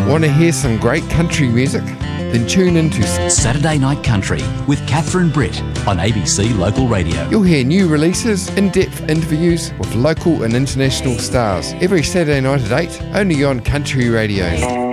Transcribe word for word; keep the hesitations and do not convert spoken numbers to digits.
Want to hear some great country music? Then tune into Saturday Night Country with Catherine Britt on A B C Local Radio. You'll hear new releases, in-depth interviews with local and international stars every Saturday night at eight, only on Country Radio.